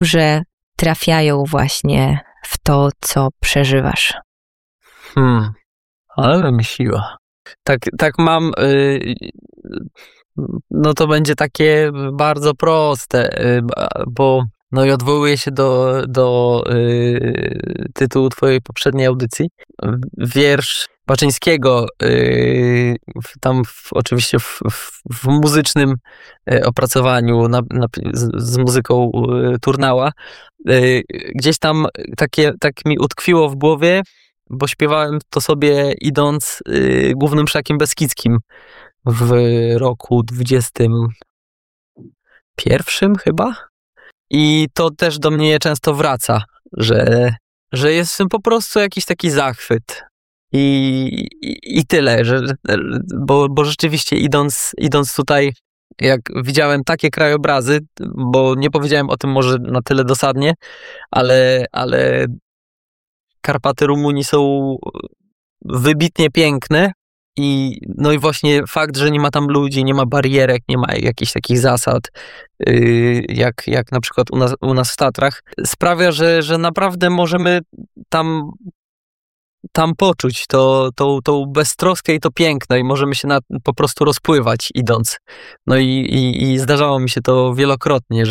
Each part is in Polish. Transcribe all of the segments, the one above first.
że trafiają właśnie w to, co przeżywasz? Ale wymyśliła. Tak mam, no to będzie takie bardzo proste, bo no i odwołuję się do tytułu twojej poprzedniej audycji. Wiersz Baczyńskiego, tam oczywiście w muzycznym opracowaniu z muzyką Turnała. Gdzieś tam tak mi utkwiło w głowie, bo śpiewałem to sobie idąc głównym szlakiem beskidzkim w roku 21 chyba. I to też do mnie często wraca, że jest w tym po prostu jakiś taki zachwyt. I tyle, bo rzeczywiście idąc tutaj, jak widziałem takie krajobrazy, bo nie powiedziałem o tym może na tyle dosadnie, ale Karpaty Rumunii są wybitnie piękne no i właśnie fakt, że nie ma tam ludzi, nie ma barierek, nie ma jakichś takich zasad, jak na przykład u nas w Tatrach, sprawia, że naprawdę możemy tam poczuć tą beztroskę i to piękno i możemy się po prostu rozpływać idąc. No i zdarzało mi się to wielokrotnie,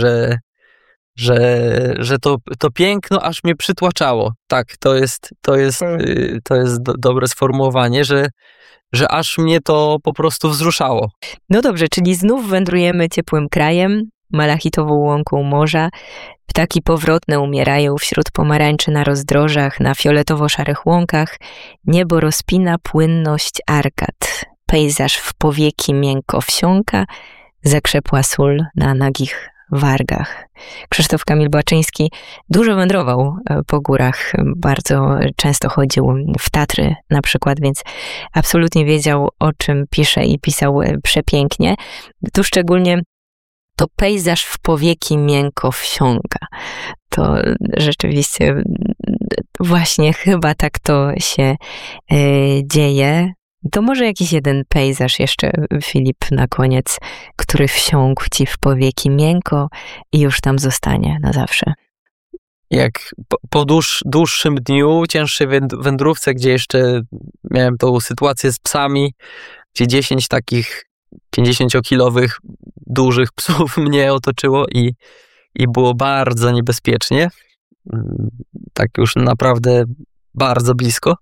że to piękno aż mnie przytłaczało. Tak, to jest dobre sformułowanie, że aż mnie to po prostu wzruszało. No dobrze, czyli znów wędrujemy ciepłym krajem, malachitową łąką morza. Ptaki powrotne umierają wśród pomarańczy na rozdrożach, na fioletowo-szarych łąkach. Niebo rozpina płynność arkad. Pejzaż w powieki miękko wsiąka, zakrzepła sól na nagich wargach. Krzysztof Kamil Baczyński dużo wędrował po górach, bardzo często chodził w Tatry na przykład, więc absolutnie wiedział, o czym pisze i pisał przepięknie. Tu szczególnie to pejzaż w powieki miękko wsiąka. To rzeczywiście właśnie chyba tak to się dzieje. To może jakiś jeden pejzaż jeszcze, Filip, na koniec, który wsiąkł ci w powieki miękko i już tam zostanie na zawsze. Jak po dłuższym dniu, cięższej wędrówce, gdzie jeszcze miałem tą sytuację z psami, gdzie 10 takich 50-kilowych dużych psów mnie otoczyło i było bardzo niebezpiecznie, tak już naprawdę bardzo blisko,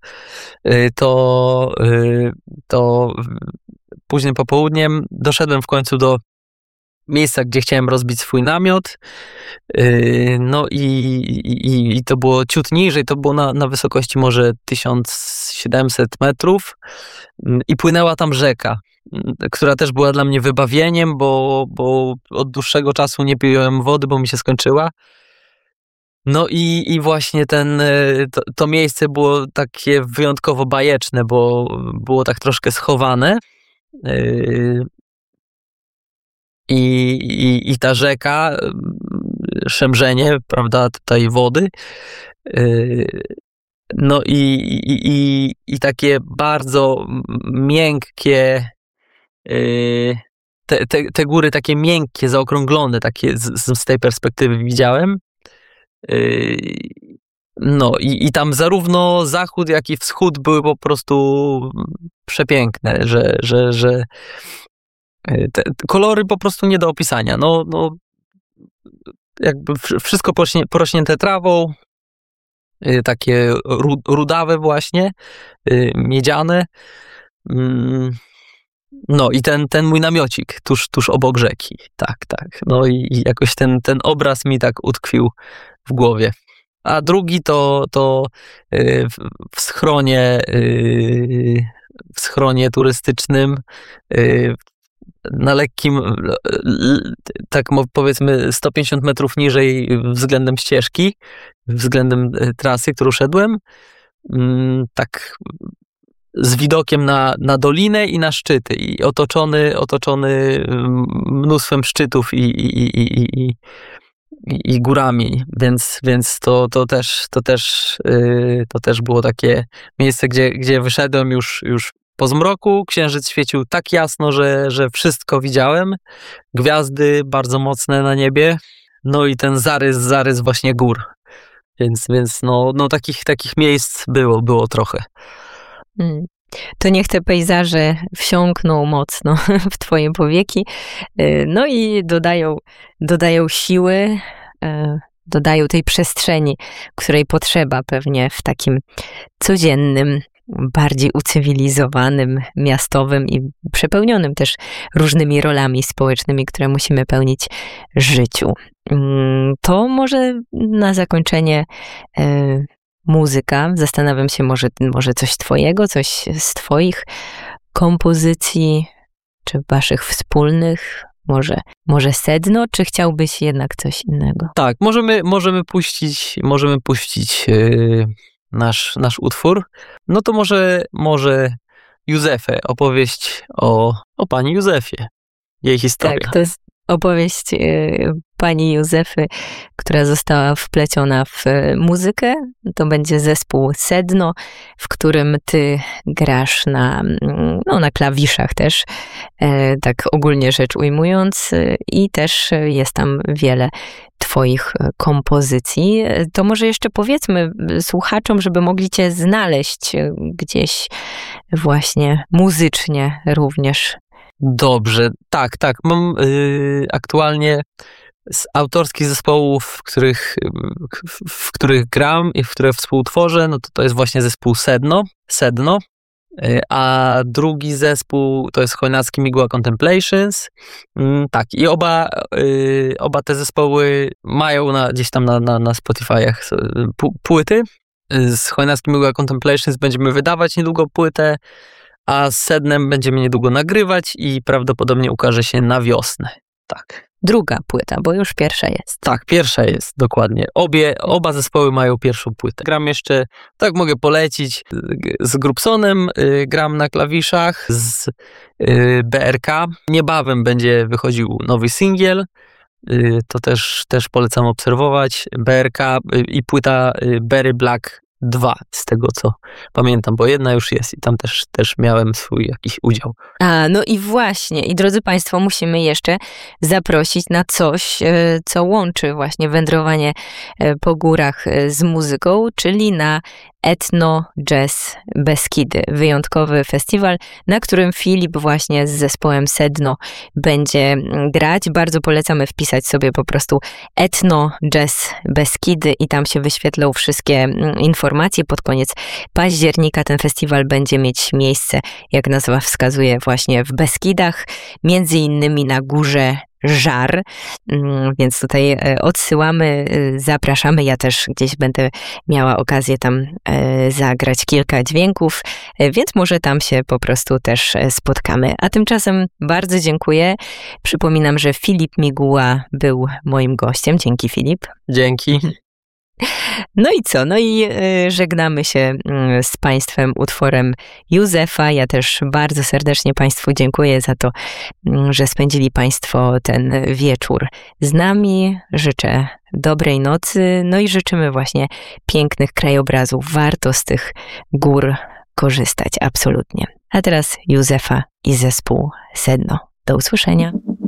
to późnym popołudniem doszedłem w końcu do miejsca, gdzie chciałem rozbić swój namiot. No i to było ciut niżej, to było na wysokości może 1700 metrów i płynęła tam rzeka, która też była dla mnie wybawieniem, bo od dłuższego czasu nie piłem wody, bo mi się skończyła. No i właśnie to miejsce było takie wyjątkowo bajeczne, bo było tak troszkę schowane. I ta rzeka, szemrzenie, prawda, tej wody. No i takie bardzo miękkie, te góry takie miękkie, zaokrąglone, takie z tej perspektywy widziałem. No i tam zarówno zachód, jak i wschód były po prostu przepiękne, że te kolory po prostu nie do opisania. No jakby wszystko porośnięte trawą, takie rudawe właśnie, miedziane. No i ten mój namiocik tuż obok rzeki. Tak. No i jakoś ten obraz mi tak utkwił w głowie. A drugi to w schronie turystycznym, na lekkim, tak powiedzmy 150 metrów niżej względem ścieżki, względem trasy, którą szedłem, tak z widokiem na dolinę i na szczyty i otoczony mnóstwem szczytów i górami, więc to też było takie miejsce, gdzie wyszedłem już po zmroku, księżyc świecił tak jasno, że wszystko widziałem, gwiazdy bardzo mocne na niebie, no i ten zarys właśnie gór. Więc takich miejsc było trochę. To niech te pejzaże wsiąkną mocno w twoje powieki, no i dodają siły, dodają tej przestrzeni, której potrzeba pewnie w takim codziennym, bardziej ucywilizowanym, miastowym i przepełnionym też różnymi rolami społecznymi, które musimy pełnić w życiu. To może na zakończenie muzyka. Zastanawiam się, może coś twojego, coś z twoich kompozycji, czy waszych wspólnych, może sedno, czy chciałbyś jednak coś innego? Tak, możemy puścić nasz utwór. No to może Józefę, opowieść o pani Józefie, jej historia. Tak, to jest opowieść pani Józefy, która została wpleciona w muzykę. To będzie zespół Sedno, w którym ty grasz na klawiszach też, tak ogólnie rzecz ujmując, i też jest tam wiele twoich kompozycji. To może jeszcze powiedzmy słuchaczom, żeby mogli cię znaleźć gdzieś właśnie muzycznie również. Dobrze, tak. Mam aktualnie z autorskich zespołów, w których gram i w które współtworzę, no to jest właśnie zespół Sedno, a drugi zespół to jest Chojnacki Migła Contemplations. Tak, i oba te zespoły mają gdzieś tam na Spotify'ach płyty. Z Chojnackim Migła Contemplations będziemy wydawać niedługo płytę, a z Sednem będziemy niedługo nagrywać i prawdopodobnie ukaże się na wiosnę. Tak. Druga płyta, bo już pierwsza jest. Tak, pierwsza jest, dokładnie. Oba zespoły mają pierwszą płytę. Gram jeszcze, tak mogę polecić, z Grubsonem, gram na klawiszach, z BRK. Niebawem będzie wychodził nowy singiel, to też polecam obserwować. BRK i płyta Berry Black 2, z tego co pamiętam, bo jedna już jest i tam też miałem swój jakiś udział. No i właśnie, i drodzy Państwo, musimy jeszcze zaprosić na coś, co łączy właśnie wędrowanie po górach z muzyką, czyli na Etno Jazz Beskidy. Wyjątkowy festiwal, na którym Filip właśnie z zespołem Sedno będzie grać. Bardzo polecamy wpisać sobie po prostu Etno Jazz Beskidy i tam się wyświetlą wszystkie informacje. Pod koniec października ten festiwal będzie mieć miejsce, jak nazwa wskazuje, właśnie w Beskidach, między innymi na górze Żar, więc tutaj odsyłamy, zapraszamy. Ja też gdzieś będę miała okazję tam zagrać kilka dźwięków, więc może tam się po prostu też spotkamy. A tymczasem bardzo dziękuję. Przypominam, że Filip Miguła był moim gościem. Dzięki, Filip. Dzięki. No i co? No i żegnamy się z Państwem utworem Józefa. Ja też bardzo serdecznie Państwu dziękuję za to, że spędzili Państwo ten wieczór z nami. Życzę dobrej nocy, no i życzymy właśnie pięknych krajobrazów. Warto z tych gór korzystać, absolutnie. A teraz Józefa i zespół Sedno. Do usłyszenia.